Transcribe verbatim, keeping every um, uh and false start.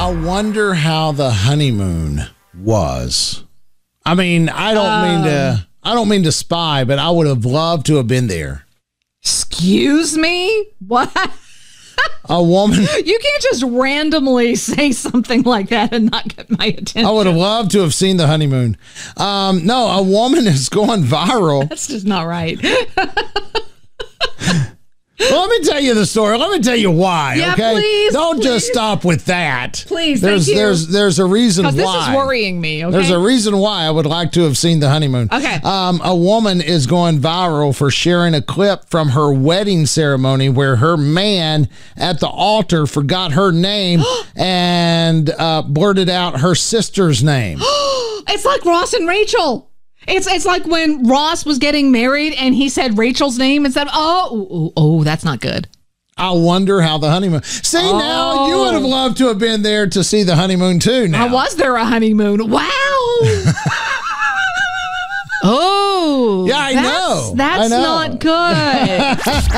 wonder how the honeymoon was. I mean, I don't um, mean to I don't mean to spy, but I would have loved to have been there. Excuse me? What? A woman. You can't just randomly say something like that and not get my attention. I would have loved to have seen the honeymoon. Um, no, a woman is going viral. That's just not right. Well, let me tell you the story. Let me tell you why. Yeah, okay, please, don't please. just stop with that. Please, there's thank you. there's there's a reason why. This is worrying me. Okay, there's a reason why I would like to have seen the honeymoon. Okay, um, a woman is going viral for sharing a clip from her wedding ceremony where her man at the altar forgot her name and uh, blurted out her sister's name. It's like Ross and Rachel. It's it's like when Ross was getting married and he said Rachel's name instead of, oh, oh, oh, that's not good. I wonder how the honeymoon. See, oh. now you would have loved to have been there to see the honeymoon too. Now, how was there a honeymoon? Wow. Oh, yeah, I that's, know. That's I know. not good.